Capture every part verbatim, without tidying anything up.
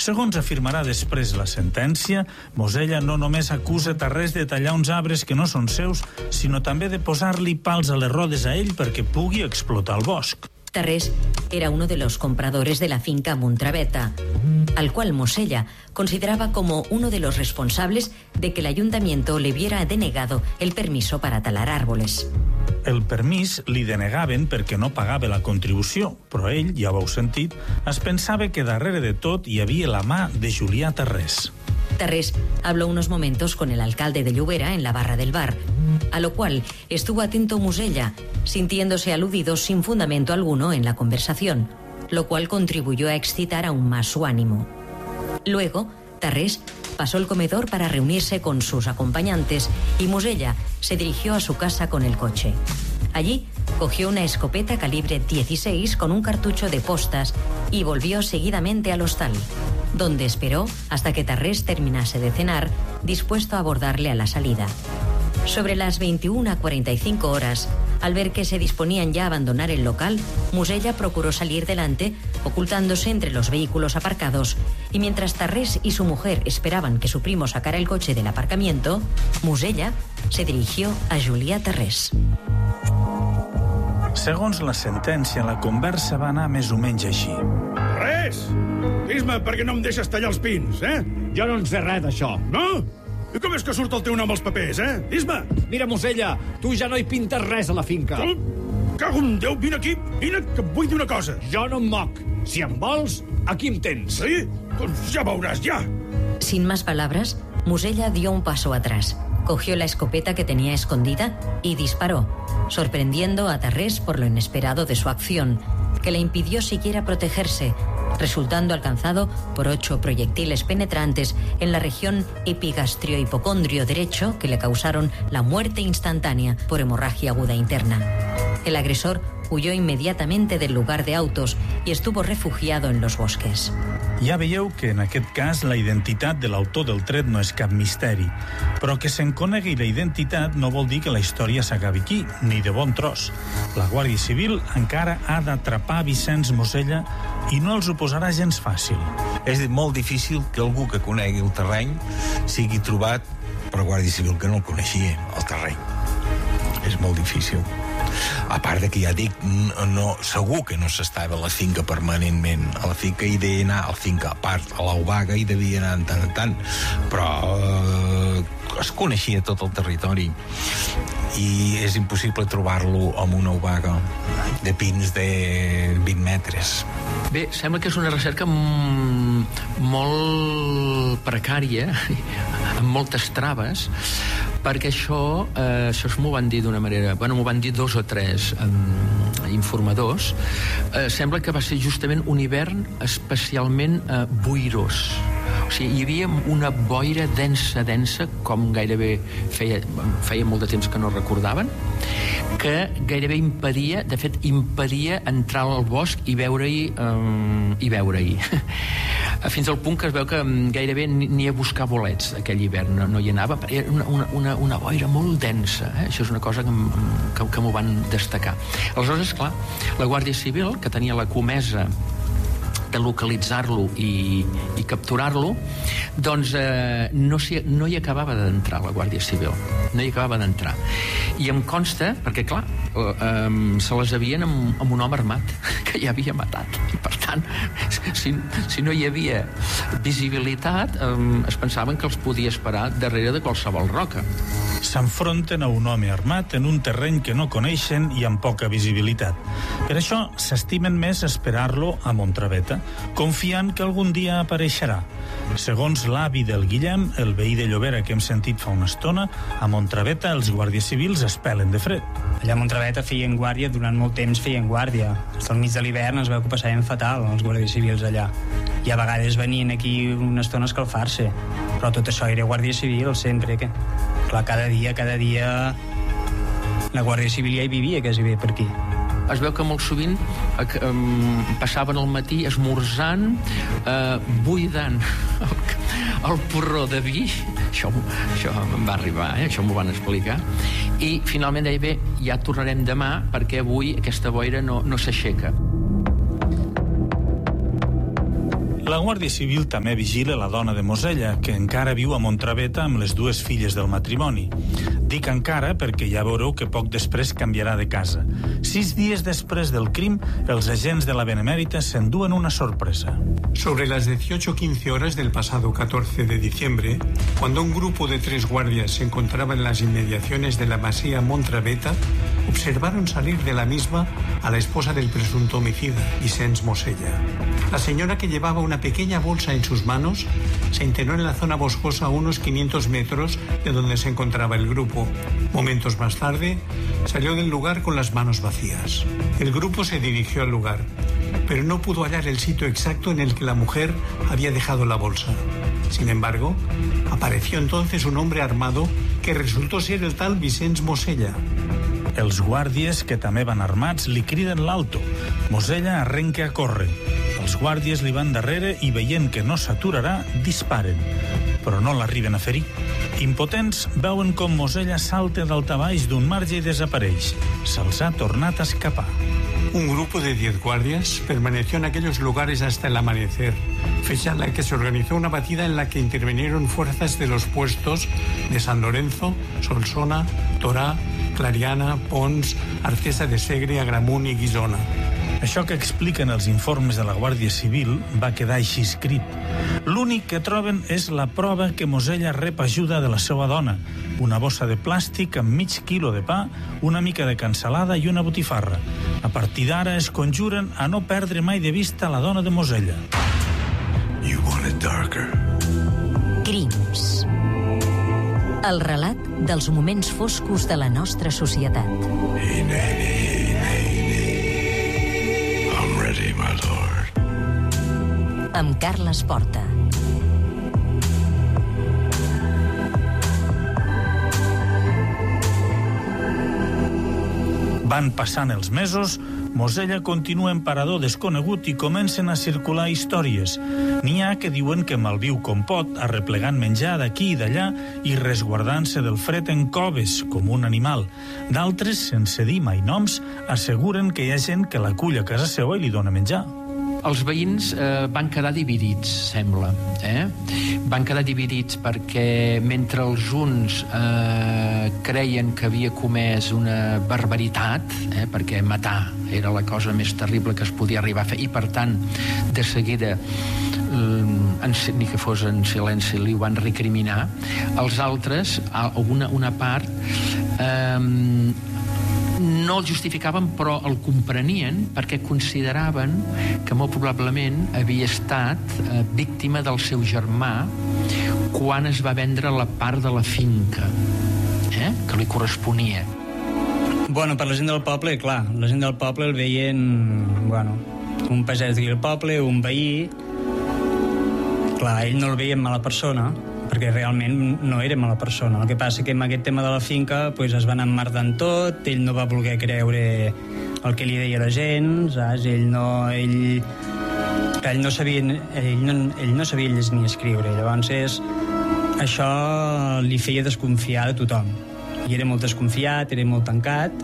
Segons afirmarà després la sentència, Mosella no només acusa Tarrés de tallar uns arbres que no són seus, sinó també de posar-li pals a les rodes a ell perquè pugui explotar el bosc. Tarrés era uno de los compradores de la finca Montraveta, al cual Mosella consideraba como uno de los responsables de que el ayuntamiento le hubiera denegado el permiso para talar árboles. El permís li denegaven perquè no pagava la contribució, però ell, ja ho heu sentit, es pensava que darrere de tot hi havia la mà de Julià Tarrés. Tarrés habló unos momentos con el alcalde de Llobera en la barra del bar, a lo cual estuvo atento Mosella, sintiéndose aludido sin fundamento alguno en la conversación, lo cual contribuyó a excitar aún más su ánimo. Luego, Tarrés pasó el comedor para reunirse con sus acompañantes y Mosella se dirigió a su casa con el coche. Allí cogió una escopeta calibre dieciséis con un cartucho de postas y volvió seguidamente al hostal, donde esperó hasta que Tarrés terminase de cenar, dispuesto a abordarle a la salida. Sobre las veintiuna cuarenta y cinco horas, al ver que se disponían ya a abandonar el local, Mosella procuró salir delante, ocultándose entre los vehículos aparcados, y mientras Tarrés y su mujer esperaban que su primo sacara el coche del aparcamiento, Mosella se dirigió a Julià Tarrés. Segons la sentència, la conversa va anar més o menys així. Res! Dis-me per què no em deixes tallar els pins, eh? Jo no en sé res d'això. No? I com és que surt el teu nom als papers, eh? Dis-me! Mira, Mosella, tu ja no hi pintes res a la finca. Tu, cago en Déu, vine aquí, vine, que et vull dir una cosa. Jo no em moc. Si em vols, aquí em tens. Sí? Doncs ja veuràs, ja. Sin más palabras, Mosella dio un paso atrás, cogió la escopeta que tenía escondida y disparó, sorprendiendo a Tarrés por lo inesperado de su acción, que le impidió siquiera protegerse, resultando alcanzado por ocho proyectiles penetrantes en la región epigastrio-hipocondrio derecho que le causaron la muerte instantánea por hemorragia aguda interna. El agresor huyó inmediatamente del lugar de autos y estuvo refugiado en los bosques. Ja veieu que en aquest cas la identitat de l'autor del tret no és cap misteri, però que se'n conegui la identitat no vol dir que la història s'acabi aquí, ni de bon tros. La Guàrdia Civil encara ha d'atrapar Vicenç Mosella i no els ho posarà gens fàcil. És molt difícil que algú que conegui el terreny sigui trobat per la Guàrdia Civil que no el coneixia, el terreny. És molt difícil. A part de que ja dic, no, segur que no s'estava a la finca permanentment. A la finca hi devia anar, a la finca, a part, a l'Obaga hi devia anar en tant en tant, però eh, es coneixia tot el territori i és impossible trobar-lo amb una obaga de pins de vint metres. Bé, sembla que és una recerca molt precària, amb moltes traves, perquè això, eh, això m'ho van dir d'una manera, bueno, m'ho van dir dos o tres eh, informadors, eh, sembla que va ser justament un hivern especialment eh, boirós. O sigui, hi havia una boira densa, densa, com gairebé feia, feia molt de temps que no recordaven, que gairebé impedia, de fet, impedia entrar al bosc i veure-hi eh, i veure-hi. Fins al punt que es veu que gairebé ni a buscar bolets aquell hivern no, no hi anava. Era una, una, una boira molt densa, eh? Això és una cosa que, que, que m'ho van destacar. Aleshores, esclar, la Guàrdia Civil, que tenia la comesa de localitzar-lo i, i capturar-lo, doncs eh, no, si, no hi acabava d'entrar la Guàrdia Civil, no hi acabava d'entrar. I em consta, perquè clar, eh, eh, se les havien amb, amb un home armat que ja havia matat, i per tant, si, si no hi havia visibilitat, eh, es pensaven que els podia esperar darrere de qualsevol roca. S'enfronten a un home armat en un terreny que no coneixen i amb poca visibilitat. Per això s'estimen més esperar-lo a Montraveta, confiant que algun dia apareixerà. Segons l'avi del Guillem, el veí de Llobera que hem sentit fa una estona, a Montraveta els guàrdies civils es pelen de fred. Allà a Montraveta feien guàrdia, durant molt temps feien guàrdia. Fins al mig de l'hivern es veu que passaven fatal els guàrdies civils allà. I a vegades venien aquí una estona a escalfar-se. Però tot això era guàrdia civil sempre. Que... Clar, cada dia, cada dia la Guàrdia Civil ja hi vivia quasi bé per aquí. Es veu que molt sovint eh, um, passaven al matí esmorzant, eh, buidant el, el porró de vi. Això, això em va arribar, eh? Això m'ho van explicar. I finalment deia, bé, ja tornarem demà perquè avui aquesta boira no, no s'aixeca. La Guàrdia Civil també vigila la dona de Mosella, que encara viu a Montraveta amb les dues filles del matrimoni. Dic encara perquè ja veureu que poc després canviarà de casa. Sis dies després del crim, els agents de la Benemèrita s'enduen una sorpresa. Sobre las dieciocho quince horas del pasado catorce de diciembre, cuando un grupo de tres guardias se encontraba en las inmediaciones de la masía Montraveta, observaron salir de la misma a la esposa del presunto homicida, Vicenç Mosella. La señora, que llevaba una pequeña bolsa en sus manos, se internó en la zona boscosa a unos quinientos metros de donde se encontraba el grupo. Momentos más tarde, salió del lugar con las manos vacías. El grupo se dirigió al lugar, pero no pudo hallar el sitio exacto en el que la mujer había dejado la bolsa. Sin embargo, apareció entonces un hombre armado que resultó ser el tal Vicenç Mosella. Els guàrdies, que també van armats, li criden l'alto. Mosella arrenca a córrer. Els guàrdies li van darrere i, veient que no s'aturarà, disparen, però no l'arriben a ferir. Impotents, veuen com Mosella salta daltabaix d'un marge i desapareix. Se'ls ha tornat a escapar. Un grupo de diez guardias permaneció en aquellos lugares hasta el amanecer, fecha en la que se organizó una batida en la que intervinieron fuerzas de los puestos de San Lorenzo, Solsona, Torà, Clariana, Pons, Artesa de Segre, Agramunt i Guissona. Això que expliquen els informes de la Guàrdia Civil va quedar així escrit. L'únic que troben és la prova que Mosella rep ajuda de la seva dona, una bossa de plàstic amb mig quilo de pa, una mica de cansalada i una botifarra. A partir d'ara es conjuren a no perdre mai de vista la dona de Mosella. You want it darker. Crims. El relat dels moments foscos de la nostra societat. Hey, Nanny, hey, Nanny. I'm ready, my lord. Amb Carles Porta. Van passant els mesos, Mosella continua en parador desconegut i comencen a circular històries. N'hi ha que diuen que malviu com pot, arreplegant menjar d'aquí i d'allà i resguardant-se del fred en coves, com un animal. D'altres, sense dir mai noms, asseguren que hi ha gent que l'acull a casa seva i li dona menjar. Els veïns eh, van quedar dividits, sembla. Eh? Van quedar dividits perquè mentre els uns eh, creien que havia comès una barbaritat, eh, perquè matar era la cosa més terrible que es podia arribar a fer, i per tant, de seguida, eh, ni que fos en silenci, li ho van recriminar. Els altres, una, una part, eh, no el justificaven, però el comprenien perquè consideraven que molt probablement havia estat eh, víctima del seu germà quan es va vendre la part de la finca eh, que li corresponia. Bueno, per la gent del poble, clar, la gent del poble el veien, bueno, un pagès d'aquí del poble, un veí. Clar, ell no el veia mala persona, perquè realment no era mala persona. El que passa que amb aquest tema de la finca pues, es van emmerdant tot, ell no va voler creure el que li deia la gent, saps? Ell no... Ell, ell no sabia, ell no, ell no sabia llegir ni escriure, llavors és, això li feia desconfiar de tothom. I era molt desconfiat, era molt tancat,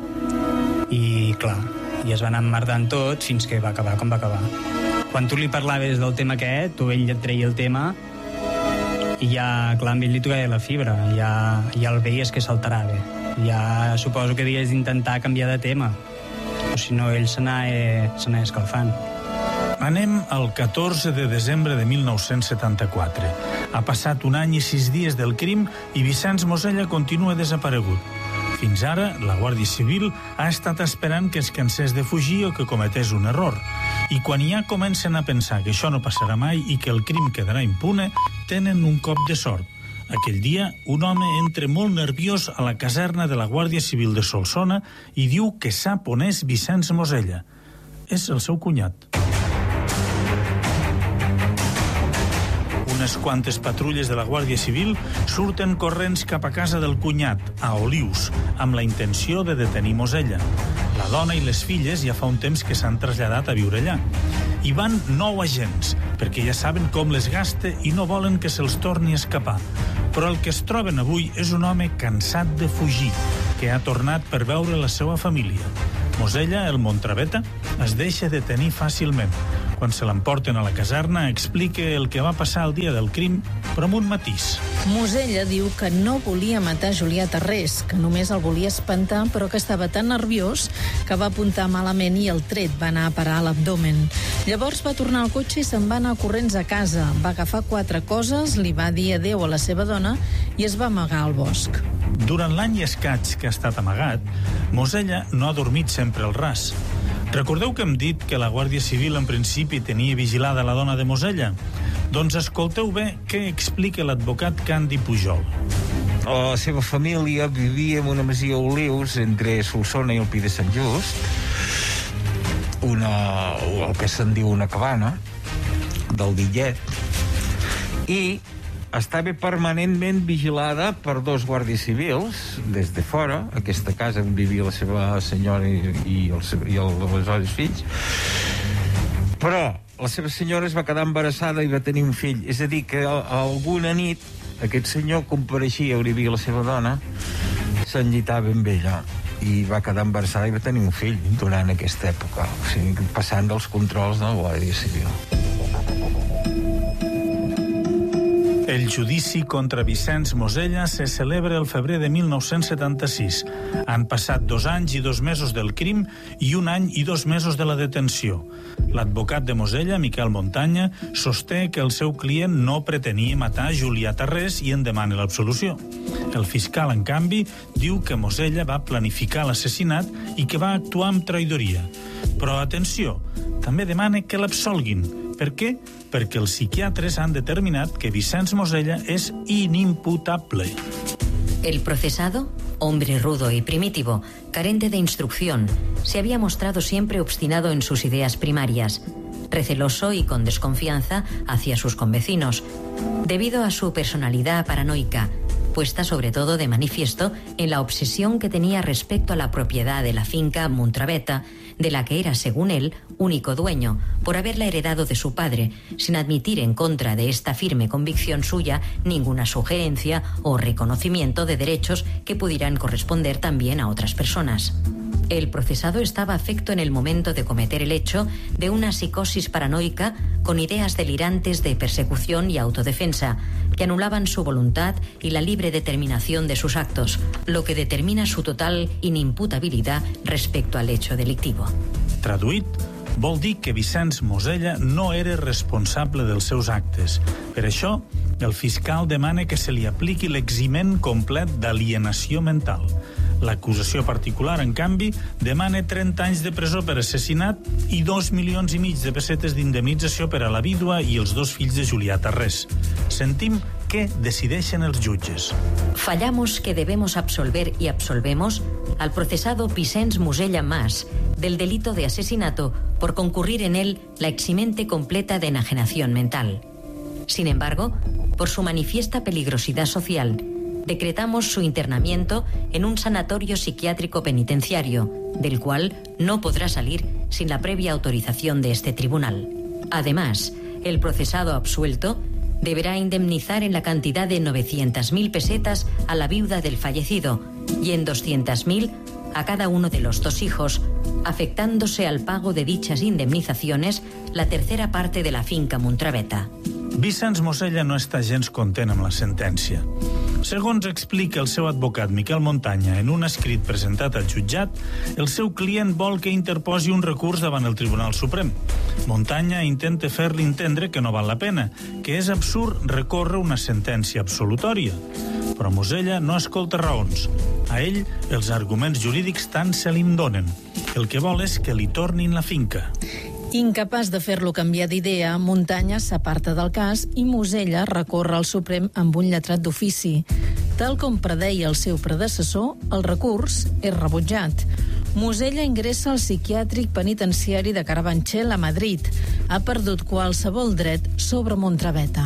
i clar, i es van emmerdant tot fins que va acabar com va acabar. Quan tu li parlaves del tema aquest, tu ell et treia el tema, i ja, clar, amb ell li tocava la fibra, ja, ja el veies que s'alterava. Ja suposo que havies d'intentar canviar de tema, o si no ell s'anava escalfant. Anem al catorze de desembre de mil nou-cents setanta-quatre. Ha passat un any i sis dies del crim i Vicenç Mosella continua desaparegut. Fins ara, la Guàrdia Civil ha estat esperant que es cansés de fugir o que cometés un error. I quan ja comencen a pensar que això no passarà mai i que el crim quedarà impune, tenen un cop de sort. Aquell dia, un home entra molt nerviós a la caserna de la Guàrdia Civil de Solsona i diu que sap on és Vicenç Mosella. És el seu cunyat. Unes quantes patrulles de la Guàrdia Civil surten corrents cap a casa del cunyat, a Olius, amb la intenció de detenir Mosella. La dona i les filles ja fa un temps que s'han traslladat a viure allà. Hi van nou agents, perquè ja saben com les gasta i no volen que se'ls torni a escapar. Però el que es troben avui és un home cansat de fugir, que ha tornat per veure la seva família. Mosella, el Montraveta, es deixa detenir fàcilment. Quan se l'emporten a la caserna, explica el que va passar el dia del crim, però amb un matís. Mosella diu que no volia matar Julià Tarrés, que només el volia espantar, però que estava tan nerviós que va apuntar malament i el tret va anar a parar a l'abdomen. Llavors va tornar al cotxe i se'n va anar corrents a casa. Va agafar quatre coses, li va dir adéu a la seva dona i es va amagar al bosc. Durant l'any i escaig que ha estat amagat, Mosella no ha dormit sempre al ras. Recordeu que hem dit que la Guàrdia Civil en principi tenia vigilada la dona de Mosella? Doncs escolteu bé què explica l'advocat Candi Pujol. La seva família vivia en una masia Olius entre Solsona i el Pi de Sant Just, una, el que se'n diu una cabana del Dillet, i estava permanentment vigilada per dos guàrdies civils des de fora, aquesta casa on vivia la seva senyora i, i, el, i el, els seus fills, però la seva senyora es va quedar embarassada i va tenir un fill. És a dir, que a, a alguna nit aquest senyor compareixia on hi havia la seva dona, s'enllitava amb ella i va quedar embarassada i va tenir un fill durant aquesta època, o sigui, passant dels controls de la Guàrdia Civil. El judici contra Vicenç Mosella se celebra el febrer de mil nou-cents setanta-sis. Han passat dos anys i dos mesos del crim i un any i dos mesos de la detenció. L'advocat de Mosella, Miquel Montanya, sosté que el seu client no pretenia matar Julià Tarrés i en demana l'absolució. El fiscal, en canvi, diu que Mosella va planificar l'assassinat i que va actuar amb traïdoria. Però, atenció, també demana que l'absolguin. Per què? Perquè els psiquiatres han determinat que Vicenç Mosella es inimputable. El procesado, hombre rudo y primitivo, carente de instrucción, se había mostrado siempre obstinado en sus ideas primarias, receloso y con desconfianza hacia sus convecinos, debido a su personalidad paranoica, puesta sobre todo de manifiesto en la obsesión que tenía respecto a la propiedad de la finca Montraveta, de la que era, según él, único dueño, por haberla heredado de su padre, sin admitir en contra de esta firme convicción suya ninguna sugerencia o reconocimiento de derechos que pudieran corresponder también a otras personas. El procesado estaba afecto en el momento de cometer el hecho de una psicosis paranoica con ideas delirantes de persecución y autodefensa que anulaban su voluntad y la libre determinación de sus actos, lo que determina su total inimputabilidad respecto al hecho delictivo. Traduït, vol dir que Vicenç Mosella no era responsable dels seus actes. Per això, el fiscal demana que se li apliqui l'eximent complet d'alienació mental. L'acusació particular, en canvi, demana trenta anys de presó per assassinat i dos milions i mig de pessetes d'indemnització per a la vídua i els dos fills de Julià Tarrés. Sentim què decideixen els jutges. Fallamos que debemos absolver y absolvemos al procesado Vicenç Mosella Mas del delito de asesinato por concurrir en él la eximente completa de enajenación mental. Sin embargo, por su manifiesta peligrosidad social, decretamos su internamiento en un sanatorio psiquiátrico penitenciario, del cual no podrá salir sin la previa autorización de este tribunal. Además, el procesado absuelto deberá indemnizar en la cantidad de novecientas mil pesetas a la viuda del fallecido y en doscientas mil a cada uno de los dos hijos, afectándose al pago de dichas indemnizaciones la tercera parte de la finca Montraveta. Vicenç Mosella no està gens content amb la sentència. Segons explica el seu advocat Miquel Montanya en un escrit presentat al jutjat, el seu client vol que interposi un recurs davant el Tribunal Suprem. Montanya intenta fer-li entendre que no val la pena, que és absurd recórrer una sentència absolutòria. Però Mosella no escolta raons. A ell, els arguments jurídics tant se li donen. El que vol és que li tornin la finca. Incapaç de fer-lo canviar d'idea, Montanya s'aparta del cas i Mosella recorre al Suprem amb un lletrat d'ofici. Tal com predeia el seu predecessor, el recurs és rebutjat. Mosella ingressa al psiquiàtric penitenciari de Carabanchel a Madrid. Ha perdut qualsevol dret sobre Montraveta.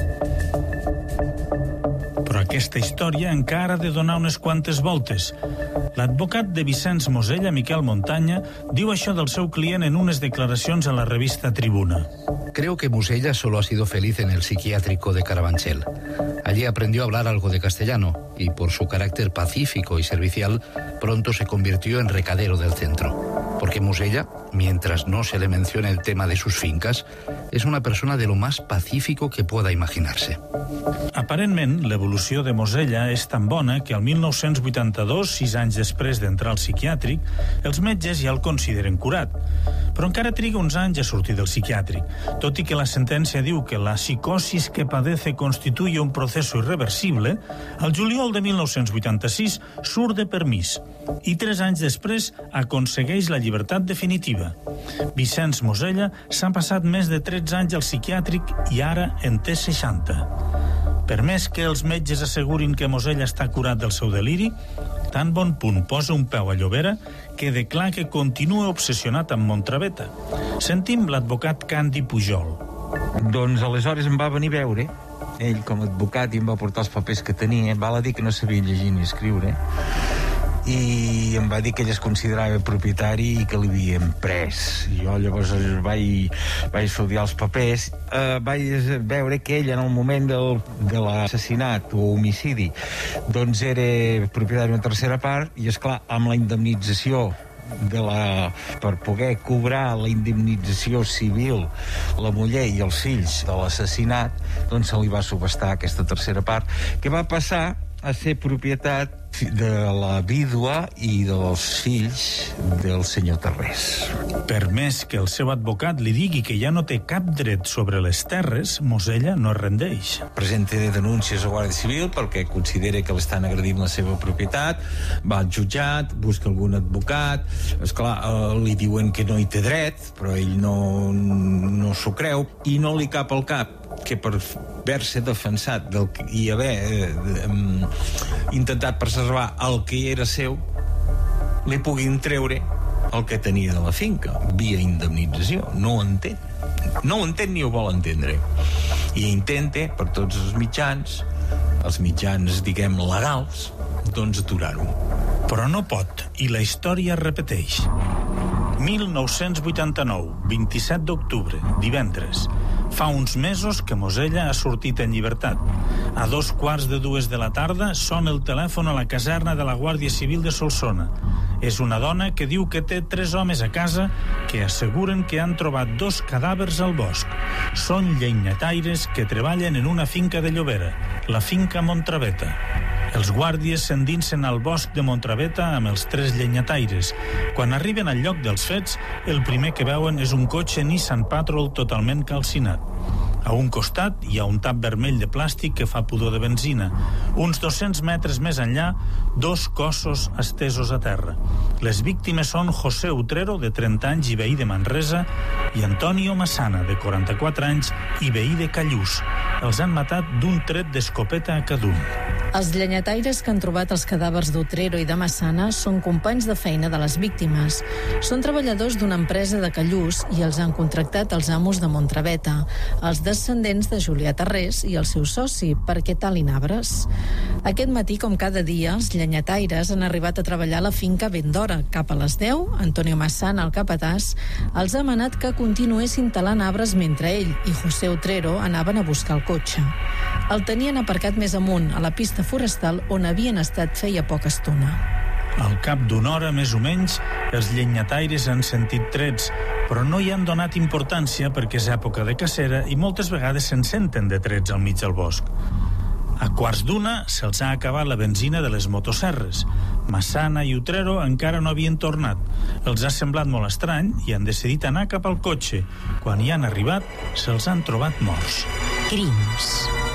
Però aquesta història encara ha de donar unes quantes voltes. L'advocat de Vicenç Mosella, Miquel Montanya, diu això del seu client en unes declaracions a la revista Tribuna. Creo que Mosella solo ha sido feliz en el psiquiátrico de Carabanchel. Allí aprendió a hablar algo de castellano y por su carácter pacífico y servicial pronto se convirtió en recadero del centro. porque Mosella, mientras no se le mencione el tema de sus fincas, es una persona de lo más pacífico que pueda imaginarse. Aparentment, l'evolució de Mosella és tan bona que el mil nou-cents vuitanta-dos, sis anys després d'entrar al psiquiàtric, els metges ja el consideren curat. Però encara triga uns anys a sortir del psiquiàtric, tot i que la sentència diu que la psicosis que padece constituye un proceso irreversible, el juliol de mil nou-cents vuitanta-sis surt de permís i tres anys després aconsegueix la llibertat definitiva. Vicenç Mosella s'ha passat més de tretze anys al psiquiàtric i ara en té seixanta. Per més que els metges assegurin que Mosella està curat del seu deliri, tan bon punt posa un peu a Llobera queda clar que continua obsessionat amb Montraveta. Sentim l'advocat Candi Pujol. Doncs aleshores em va venir a veure, ell com a advocat, i em va portar els papers que tenia. Val a dir que no sabia llegir ni escriure, i em va dir que ell es considerava propietari i que li havien pres. Jo llavors vaig, vaig estudiar els papers, eh, vaig veure que ell en el moment del, de l'assassinat o homicidi doncs era propietari d'una tercera part, i esclar, amb la indemnització de la, per poder cobrar la indemnització civil la muller i els fills de l'assassinat, doncs se li va subhastar aquesta tercera part, que va passar a ser propietat de la vídua i dels fills del senyor Tarrés. Per més que el seu advocat li digui que ja no té cap dret sobre les terres, Mosella no es rendeix. Presenta denúncies a Guàrdia Civil perquè considera que l'estan agredint la seva propietat, va al jutjat, busca algun advocat, esclar, eh, li diuen que no hi té dret, però ell no, no s'ho creu, i no li cap al cap que per haver-se defensat del, i haver eh, eh, intentat preservar el que era seu, li puguin treure el que tenia de la finca via indemnització. No ho entén. No ho entén ni ho vol entendre. I intenta, per tots els mitjans, els mitjans, diguem, legals, doncs aturar-ho. Però no pot, i la història es repeteix. mil nou-cents vuitanta-nou, vint-i-set d'octubre, divendres. Fa uns mesos que Mosella ha sortit en llibertat. A dos quarts de dues de la tarda sona el telèfon a la caserna de la Guàrdia Civil de Solsona. És una dona que diu que té tres homes a casa que asseguren que han trobat dos cadàvers al bosc. Són llenyataires que treballen en una finca de Llobera, la finca Montraveta. Els guàrdies s'endinsen al bosc de Montraveta amb els tres llenyataires. Quan arriben al lloc dels fets, el primer que veuen és un cotxe Nissan Patrol totalment calcinat. A un costat hi ha un tap vermell de plàstic que fa pudor de benzina. Uns dos-cents metres més enllà, dos cossos estesos a terra. Les víctimes són José Utrero, de trenta anys i veí de Manresa, i Antonio Massana, de quaranta-quatre anys i veí de Callús. Els han matat d'un tret d'escopeta a cada un. Els llenyataires que han trobat els cadàvers d'Utrero i de Massana són companys de feina de les víctimes. Són treballadors d'una empresa de Callús i els han contractat els amos de Montraveta, els descendents de Julià Tarrés i el seu soci, perquè talin arbres. Aquest matí, com cada dia, els llenyataires han arribat a treballar a la finca ben d'hora. Cap a les deu, Antonio Massana, el capatàs, els ha manat que continuessin talant arbres mentre ell i José Utrero anaven a buscar el cotxe. El tenien aparcat més amunt, a la pista forestal on havien estat feia poca estona. Al cap d'una hora, més o menys, els llenyataires han sentit trets, però no hi han donat importància perquè és època de cacera i moltes vegades se'n senten de trets al mig del bosc. A quarts d'una se'ls ha acabat la benzina de les motosserres. Massana i Utrero encara no havien tornat. Els ha semblat molt estrany i han decidit anar cap al cotxe. Quan hi han arribat, se'ls han trobat morts. Crims.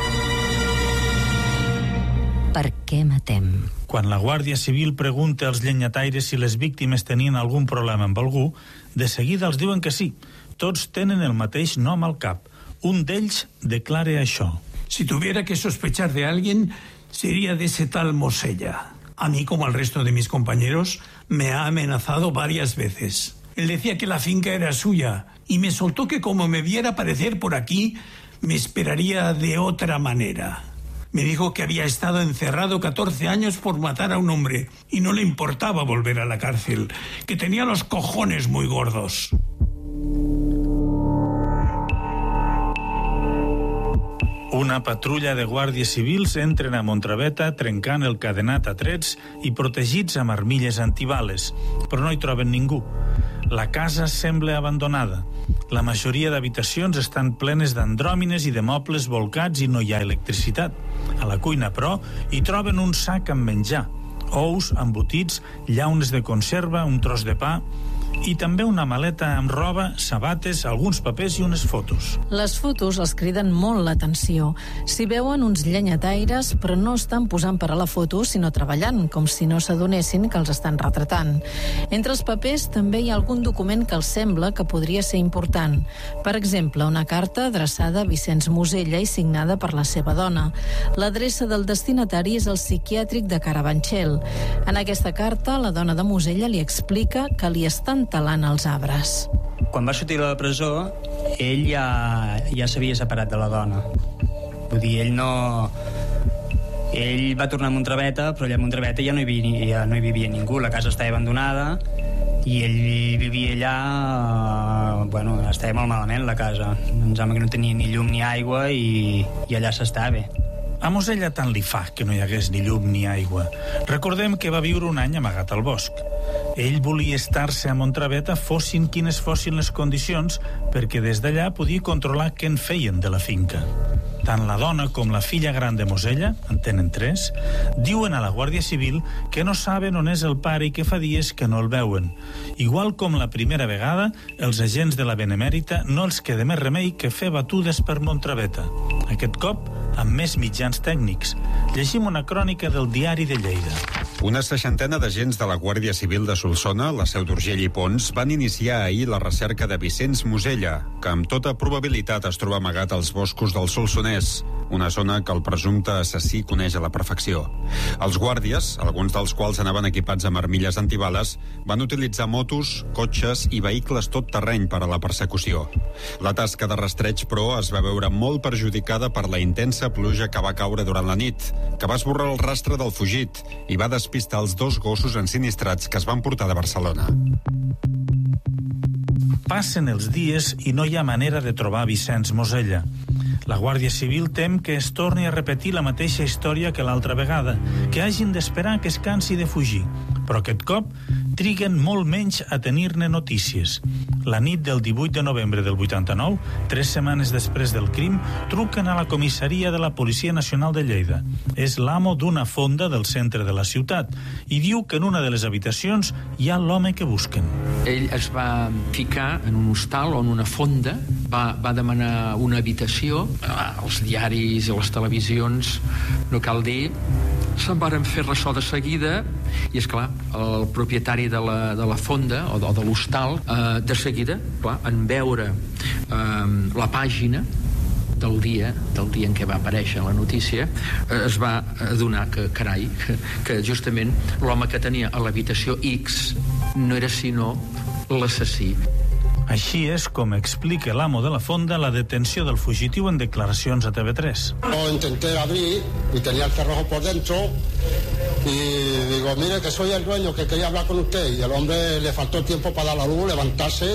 Per què matem? Quan la Guàrdia Civil pregunta als llenyataires si les víctimes tenien algun problema amb algú, de seguida els diuen que sí. Tots tenen el mateix nom al cap. Un d'ells declara això. Si tuviera que sospechar de alguien, sería de ese tal Mosella. A mí, como al resto de mis compañeros, me ha amenazado varias veces. Él decía que la finca era suya y me soltó que como me viera aparecer por aquí, me esperaría de otra manera. Me dijo que había estado encerrado catorce años por matar a un hombre y no le importaba volver a la cárcel, que tenía los cojones muy gordos. Un Una patrulla de guàrdies civils entren a Montraveta trencant el cadenat a trets i protegits amb armilles antibales, però no hi troben ningú. La casa sembla abandonada. La majoria d'habitacions estan plenes d'andròmines i de mobles volcats i no hi ha electricitat. A la cuina, però, hi troben un sac amb menjar, ous, embotits, llaunes de conserva, un tros de pa i també una maleta amb roba, sabates, alguns papers i unes fotos. Les fotos els criden molt l'atenció. S'hi veuen uns llenyataires, però no estan posant per a la foto, sinó treballant, com si no s'adonessin que els estan retratant. Entre els papers també hi ha algun document que els sembla que podria ser important. Per exemple, una carta adreçada a Vicenç Mosella i signada per la seva dona. L'adreça del destinatari és el psiquiàtric de Carabanchel. En aquesta carta, la dona de Mosella li explica que li estan talant els arbres. Quan va sortir de la presó, ell ja, ja s'havia separat de la dona. Vull dir, ell no... Ell va tornar a Montraveta, però allà a Montraveta ja no hi vivia, ja no hi vivia ningú. La casa estava abandonada i ell vivia allà... Bueno, estava molt malament, la casa. Em sembla que no tenia ni llum ni aigua i, i allà s'estava. A Mosella tant li fa que no hi hagués ni llum ni aigua. Recordem que va viure un any amagat al bosc. Ell volia estar-se a Montraveta fossin quines fossin les condicions perquè des d'allà podia controlar què en feien de la finca. Tant la dona com la filla gran de Mosella, en tenen tres, diuen a la Guàrdia Civil que no saben on és el pare i que fa dies que no el veuen. Igual com la primera vegada, els agents de la Benemèrita no els queda més remei que fer batudes per Montraveta. Aquest cop, amb més mitjans tècnics. Llegim una crònica del Diari de Lleida. Una seixantena d'agents de la Guàrdia Civil de Solsona, la Seu d'Urgell i Pons, van iniciar ahir la recerca de Vicenç Mosella, que amb tota probabilitat es troba amagat als boscos del Solsonès, una zona que el presumpte assassí coneix a la perfecció. Els guàrdies, alguns dels quals anaven equipats amb armilles antibales, van utilitzar motos, cotxes i vehicles tot terreny per a la persecució. La tasca de rastreig, però, es va veure molt perjudicada per la intensa pluja que va caure durant la nit, que va esborrar el rastre del fugit i va despistar els dos gossos ensinistrats que es van portar de Barcelona. Passen els dies i no hi ha manera de trobar Vicenç Mosella. La Guàrdia Civil tem que es torni a repetir la mateixa història que l'altra vegada, que hagin d'esperar que es cansi de fugir. Però aquest cop triguen molt menys a tenir-ne notícies. La nit del divuit de novembre del vuitanta-nou, tres setmanes després del crim, truquen a la comissaria de la Policia Nacional de Lleida. És l'amo d'una fonda del centre de la ciutat i diu que en una de les habitacions hi ha l'home que busquen. Ell es va ficar en un hostal o en una fonda, va, va demanar una habitació, els diaris i les televisions, no cal dir, se'n varen fer ressò de seguida i, esclar, el propietari de la, de la fonda o de, o de l'hostal, eh, de seguida, clar, en veure eh, la pàgina del dia, del dia en què va aparèixer la notícia, eh, es va adonar que, carai, que, que justament l'home que tenia a l'habitació X no era sinó l'assassí. Així és com explica l'amo de la fonda la detenció del fugitiu en declaracions a T V tres. Lo intenté abrir y tenía el cerrojo por dentro y digo, mire que soy el dueño que quería hablar con usted, y el hombre le faltó tiempo para dar la luz, levantarse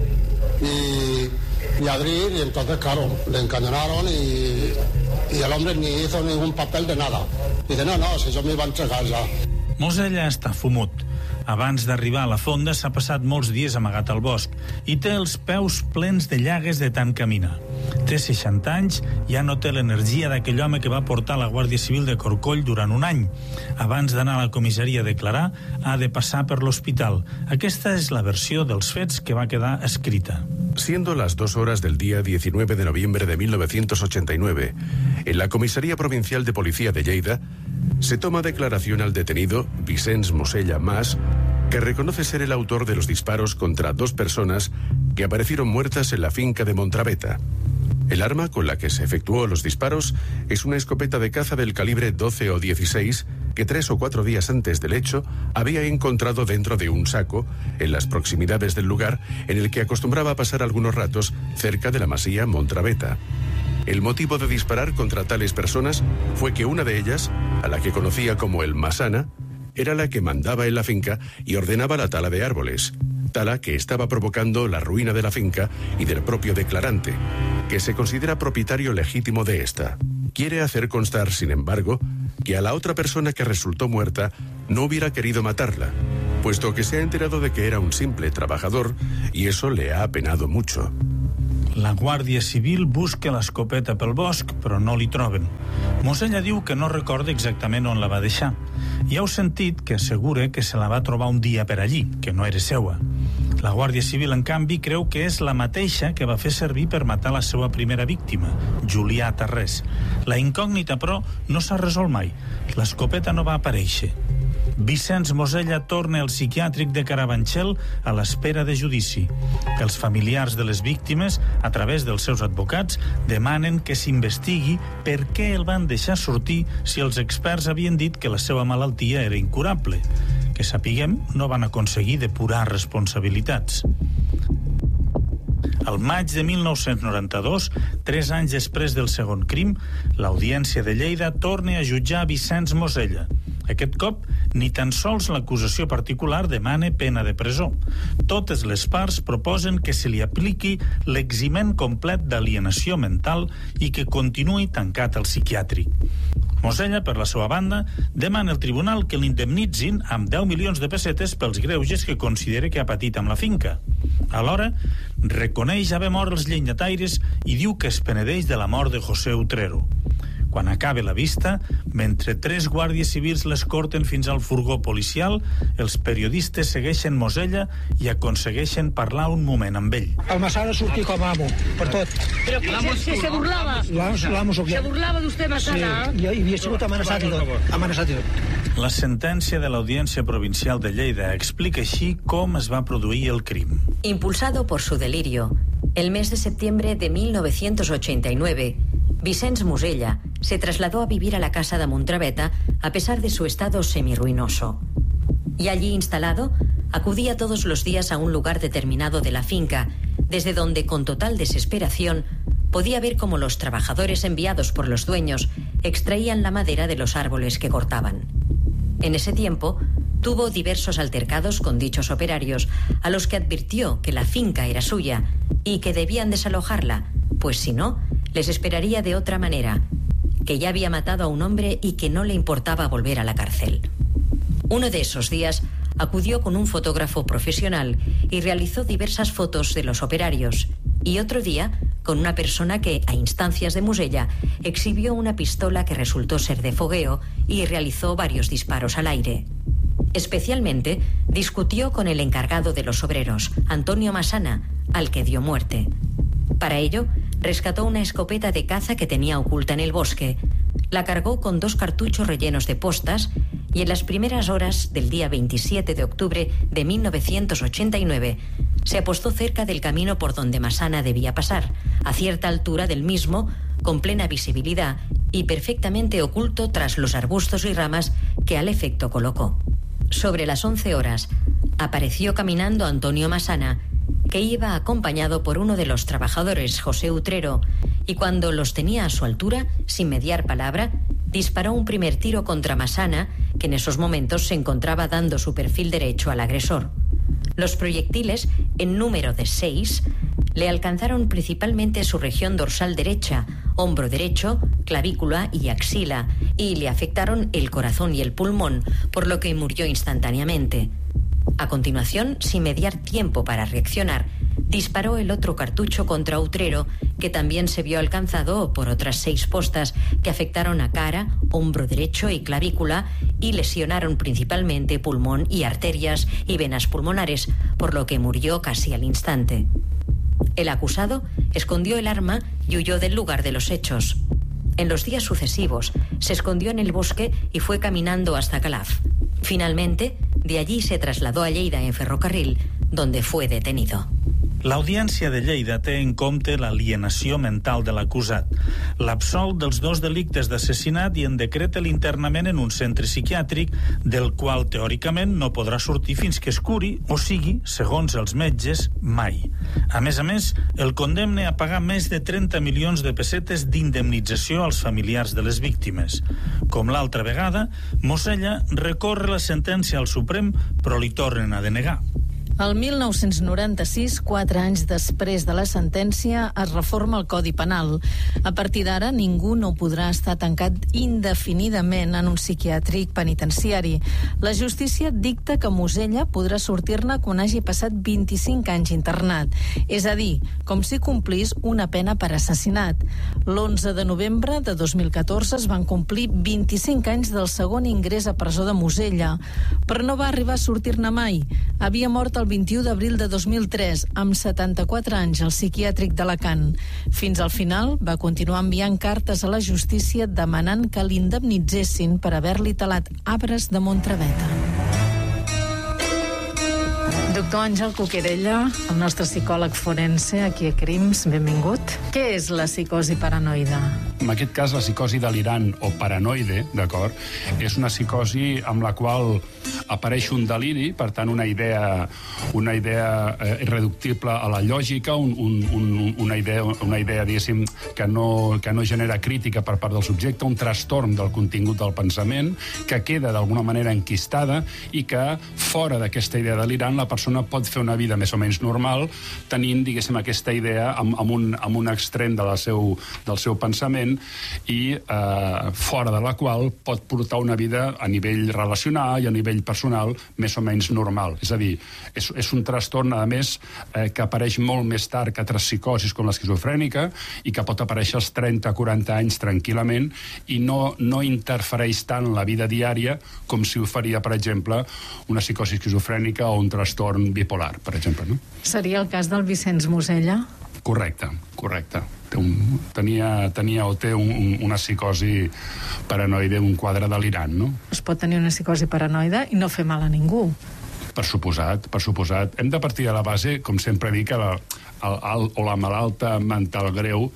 y, y abrir, y entonces claro, le encañonaron y, y el hombre ni hizo ningún papel de nada. Dice, no, no, si yo me iba a entregar ya. Mosella està fumut. Abans d'arribar a la fonda s'ha passat molts dies amagat al bosc i té els peus plens de llagues de tant caminar. Té seixanta anys, ja no té l'energia d'aquell home que va portar a la Guàrdia Civil de Corcoll durant un any. Abans d'anar a la comissaria a declarar, ha de passar per l'hospital. Aquesta és la versió dels fets que va quedar escrita. Siendo las dos horas del día diecinueve de noviembre de mil novecientos ochenta y nueve, en la Comisaría Provincial de Policía de Lleida, se toma declaración al detenido Vicenç Mosella Mas, que reconoce ser el autor de los disparos contra dos personas que aparecieron muertas en la finca de Montraveta. El arma con la que se efectuó los disparos es una escopeta de caza del calibre doce o dieciséis que tres o cuatro días antes del hecho había encontrado dentro de un saco en las proximidades del lugar en el que acostumbraba a pasar algunos ratos cerca de la masía Montraveta. El motivo de disparar contra tales personas fue que una de ellas, a la que conocía como el Masana, era la que mandaba en la finca y ordenaba la tala de árboles, tala que estaba provocando la ruina de la finca y del propio declarante, que se considera propietario legítimo de esta. quiere hacer constar, sin embargo, que a la otra persona que resultó muerta no hubiera querido matarla, puesto que se ha enterado de que era un simple trabajador y eso le ha apenado mucho. La Guàrdia Civil busca l'escopeta pel bosc, però no li troben. Mosella diu que no recorda exactament on la va deixar. I heu sentit que assegura que se la va trobar un dia per allí, que no era seua. La Guàrdia Civil, en canvi, creu que és la mateixa que va fer servir per matar la seva primera víctima, Julià Tarrés. La incògnita, però, no s'ha resolt mai. L'escopeta no va aparèixer. Vicenç Mosella torna al psiquiàtric de Carabanchel a l'espera de judici. Els familiars de les víctimes, a través dels seus advocats, demanen que s'investigui per què el van deixar sortir si els experts havien dit que la seva malaltia era incurable. Que sapiguem, no van aconseguir depurar responsabilitats. Al maig de mil nou-cents noranta-dos, tres anys després del segon crim, l'Audiència de Lleida torna a jutjar Vicenç Mosella. Aquest cop, ni tan sols l'acusació particular demana pena de presó. Totes les parts proposen que se li apliqui l'eximent complet d'alienació mental i que continuï tancat al psiquiàtric. Mosella, per la seva banda, demana al tribunal que l'indemnitzin amb deu milions de pessetes pels greuges que considera que ha patit amb la finca. Alhora, reconeix haver mort els llenyataires i diu que es penedeix de la mort de José Utrero. Quan acaba la vista, mentre tres guàrdies civils l'escorten fins al furgó policial, els periodistes segueixen Mosella i aconsegueixen parlar un moment amb ell. El Massana sortia com a amo, per tot. Però que se, se burlava. L'amo sóc jo. Se burlava d'usted, Massana. Sí, i havia sigut amenaçat i tot. Amenaçat i tot. La sentència de l'Audiència Provincial de Lleida explica així com es va produir el crim. Impulsado por su delirio, el mes de septiembre de mil novecientos ochenta y nueve, Vicenç Mosella se trasladó a vivir a la casa de Montraveta a pesar de su estado semirruinoso. Y allí instalado, acudía todos los días a un lugar determinado de la finca, desde donde, con total desesperación, podía ver cómo los trabajadores enviados por los dueños extraían la madera de los árboles que cortaban. En ese tiempo, tuvo diversos altercados con dichos operarios, a los que advirtió que la finca era suya y que debían desalojarla, pues si no, les esperaría de otra manera, que ya había matado a un hombre y que no le importaba volver a la cárcel. Uno de esos días acudió con un fotógrafo profesional y realizó diversas fotos de los operarios, y otro día con una persona que, a instancias de Mosella, exhibió una pistola que resultó ser de fogueo y realizó varios disparos al aire. Especialmente discutió con el encargado de los obreros, Antonio Massana, al que dio muerte. Para ello, rescató una escopeta de caza que tenía oculta en el bosque, la cargó con dos cartuchos rellenos de postas y en las primeras horas del día veintisiete de octubre de mil novecientos ochenta y nueve se apostó cerca del camino por donde Massana debía pasar, a cierta altura del mismo, con plena visibilidad y perfectamente oculto tras los arbustos y ramas que al efecto colocó. Sobre las once horas, apareció caminando Antonio Massana, que iba acompañado por uno de los trabajadores, José Utrero, y cuando los tenía a su altura, sin mediar palabra, disparó un primer tiro contra Massana, que en esos momentos se encontraba dando su perfil derecho al agresor. Los proyectiles, en número de seis, le alcanzaron principalmente su región dorsal derecha, hombro derecho, clavícula y axila, y le afectaron el corazón y el pulmón, por lo que murió instantáneamente. A continuación, sin mediar tiempo para reaccionar, disparó el otro cartucho contra Utrero, que también se vio alcanzado por otras seis postas que afectaron a cara, hombro derecho y clavícula y lesionaron principalmente pulmón y arterias y venas pulmonares, por lo que murió casi al instante. El acusado escondió el arma y huyó del lugar de los hechos. En los días sucesivos, se escondió en el bosque y fue caminando hasta Calaf. Finalmente, de allí se trasladó a Lleida en ferrocarril, donde fue detenido. L'Audiència de Lleida té en compte l'alienació mental de l'acusat, l'absol dels dos delictes d'assassinat i en decreta l'internament en un centre psiquiàtric del qual teòricament no podrà sortir fins que es curi, o sigui, segons els metges, mai. A més a més, el condemna a pagar més de trenta milions de pessetes d'indemnització als familiars de les víctimes. Com l'altra vegada, Mosella recorre la sentència al Suprem, però li tornen a denegar. El mil nou-cents noranta-sis, quatre anys després de la sentència, es reforma el Codi Penal. A partir d'ara, ningú no podrà estar tancat indefinidament en un psiquiàtric penitenciari. La justícia dicta que Mosella podrà sortir-ne quan hagi passat vint-i-cinc anys internat, és a dir, com si complís una pena per assassinat. L'onze de novembre de dos mil catorze es van complir vint-i-cinc anys del segon ingrés a presó de Mosella, però no va arribar a sortir-ne mai. Havia mort el vint-i-u d'abril de dos mil tres, amb setanta-quatre anys, al psiquiàtric d'Alacant. Fins al final va continuar enviant cartes a la justícia demanant que l'indemnitzessin per haver-li talat arbres de Montraveta. Doctor Àngel Cuquerella, el nostre psicòleg forense aquí a Crims, benvingut. Què és la psicosi paranoide? En aquest cas, la psicosi delirant o paranoide, d'acord, és una psicosi amb la qual apareix un deliri, per tant, una idea, una idea eh, irreductible a la lògica, un, un, un, una idea, una idea diguéssim, que no, que no genera crítica per part del subjecte, un trastorn del contingut del pensament, que queda d'alguna manera enquistada i que, fora d'aquesta idea delirant, la persona pot fer una vida més o menys normal tenint, diguéssim, aquesta idea amb, amb, un, amb un extrem de la seu, del seu pensament i eh, fora de la qual pot portar una vida a nivell relacional i a nivell personal més o menys normal. És a dir, és, és un trastorn, a més, eh, que apareix molt més tard que altres psicosis com l'esquizofrènica i que pot aparèixer als trenta a quaranta anys tranquil·lament i no, no interfereix tant en la vida diària com si ho faria, per exemple, una psicosi esquizofrènica o un trastorn bipolar, per exemple. No? Seria el cas del Vicenç Mosella? Correcte, correcte. Té un, tenia, tenia o té un, un, una psicosi paranoide, un quadre delirant, no? Es pot tenir una psicosi paranoide i no fer mal a ningú. Per suposat, per suposat. Hem de partir de la base, com sempre dic, que la, el, el, o la malalta mental greu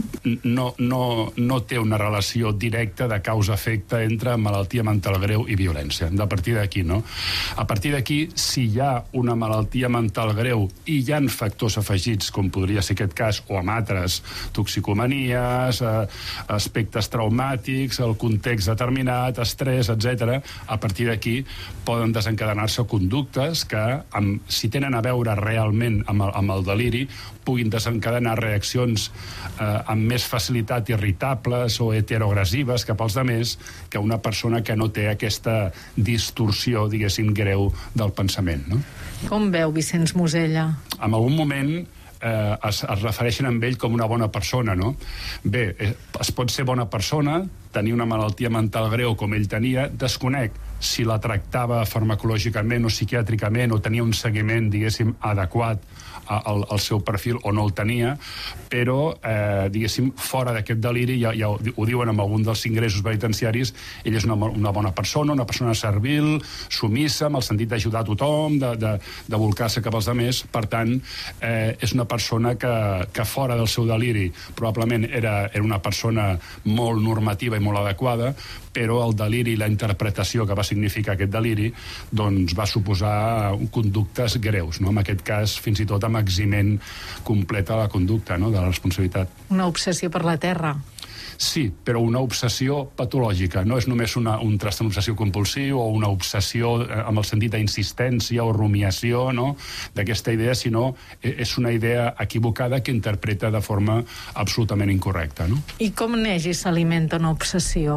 no, no, no té una relació directa de causa-efecte entre malaltia mental greu i violència. Hem de partir d'aquí, no? A partir d'aquí, si hi ha una malaltia mental greu i hi ha factors afegits, com podria ser aquest cas, o amb altres, toxicomanies, eh, aspectes traumàtics, el context determinat, estrès, etcètera, a partir d'aquí poden desencadenar-se conductes que, amb, si tenen a veure realment amb el, amb el deliri, puguin desencadenar reaccions eh, amb més facilitat irritables o heteroagressives cap als demés que una persona que no té aquesta distorsió, diguéssim, greu del pensament, no? Com veu Vicenç Mosella? En algun moment eh, es, es refereixen a ell com una bona persona, no? Bé, es pot ser bona persona, tenir una malaltia mental greu com ell tenia, desconec si la tractava farmacològicament o psiquiàtricament o tenia un seguiment, diguéssim, adequat al, al seu perfil o no el tenia, però, eh, diguéssim, fora d'aquest deliri, ja, ja ho, ho diuen amb algun dels ingressos penitenciaris, ell és una, una bona persona, una persona servil, sumissa, amb el sentit d'ajudar a tothom, de, de, de volcar-se cap als altres. Per tant, eh, és una persona que, que fora del seu deliri probablement era, era una persona molt normativa i molt adequada, però el deliri i la interpretació que va significar aquest deliri doncs va suposar conductes greus, no? En aquest cas, fins i tot amb eximent complet a la conducta, no? De la responsabilitat. Una obsessió per la terra. Sí, però una obsessió patològica. No és només una, un trastorn obsessiu compulsiu o una obsessió amb el sentit d'insistència o rumiació, no? D'aquesta idea, sinó és una idea equivocada que interpreta de forma absolutament incorrecta, no? I com neix i s'alimenta una obsessió?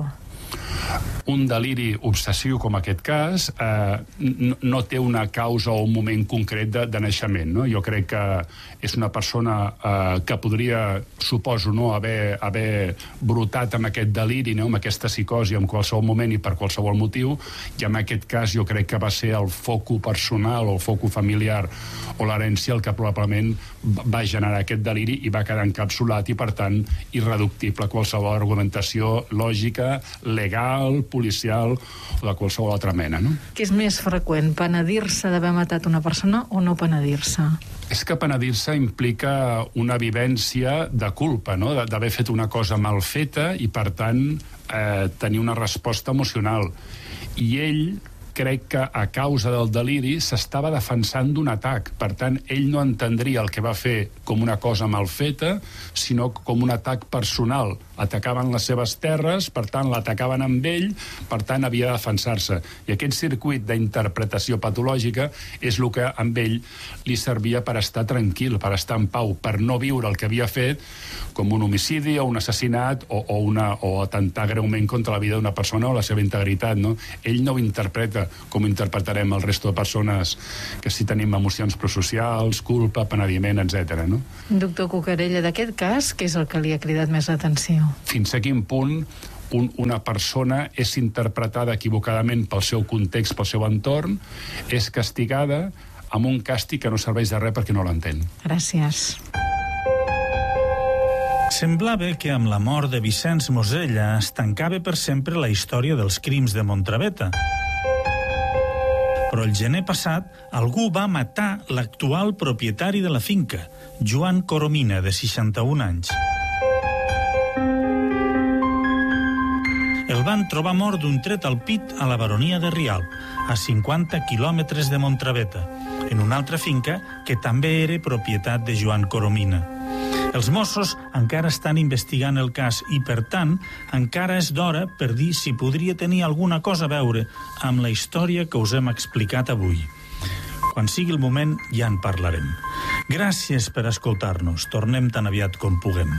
Un deliri obsessiu com aquest cas eh, no, no té una causa o un moment concret de, de naixement, no? Jo crec que és una persona eh, que podria, suposo, no, haver, haver brotat amb aquest deliri, no? Amb aquesta psicosi en qualsevol moment i per qualsevol motiu, i en aquest cas jo crec que va ser el foco personal o el foco familiar o l'herència el que probablement va generar aquest deliri i va quedar encapsulat i, per tant, irreductible a qualsevol argumentació lògica, legal, policial o de qualsevol altra mena, no? Què és més freqüent, penedir-se d'haver matat una persona o no penedir-se? És que penedir-se implica una vivència de culpa, no? D'haver fet una cosa mal feta i, per tant, eh, tenir una resposta emocional. I ell, crec que a causa del deliri s'estava defensant d'un atac. Per tant, ell no entendria el que va fer com una cosa mal feta, sinó com un atac personal atacaven les seves terres, per tant, l'atacaven amb ell, per tant, havia de defensar-se. I aquest circuit d'interpretació patològica és el que amb ell li servia per estar tranquil, per estar en pau, per no viure el que havia fet com un homicidi o un assassinat o, o, una, o atentar greument contra la vida d'una persona o la seva integritat, no? Ell no ho interpreta com interpretarem el resto de persones que sí tenim emocions prosocials, culpa, penediment, etcètera, no? Doctor Cucarella, d'aquest cas, què és el que li ha cridat més l'atenció? Fins a quin punt un, una persona és interpretada equivocadament pel seu context, pel seu entorn, és castigada amb un càstig que no serveix de res perquè no l'entén. Gràcies. Semblava que amb la mort de Vicenç Mosella es tancava per sempre la història dels crims de Montraveta. Però el gener passat algú va matar l'actual propietari de la finca, Joan Coromina, de seixanta-un anys. El van trobar mort d'un tret al pit a la baronia de Rialp, a cinquanta quilòmetres de Montraveta, en una altra finca que també era propietat de Joan Coromina. Els Mossos encara estan investigant el cas i, per tant, encara és d'hora per dir si podria tenir alguna cosa a veure amb la història que us hem explicat avui. Quan sigui el moment ja en parlarem. Gràcies per escoltar-nos. Tornem tan aviat com puguem.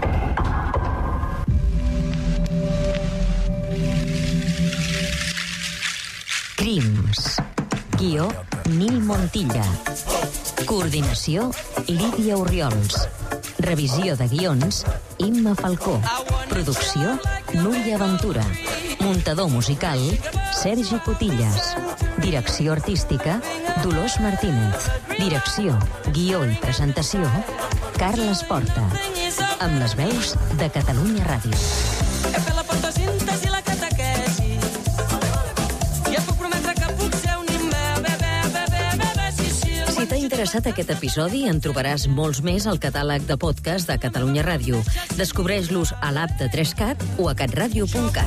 Crims. Guió, Nil Montilla. Coordinació, Lídia Orriols. Revisió de guions, Imma Falcó. Producció, Núria Ventura. Muntador musical, Sergi Cotillas. Direcció artística, Dolors Martínez. Direcció, guió i presentació, Carles Porta. Amb les veus de Catalunya Ràdio. He fet la fotosíntesi i la catequesi. I et puc prometre que puc ser un imbé, bebé, bebé, bebé, sí, sí. Si t'ha interessat aquest episodi, en trobaràs molts més al catàleg de podcast de Catalunya Ràdio. Descobreix-los a l'app de tres cat o a catradio punt cat.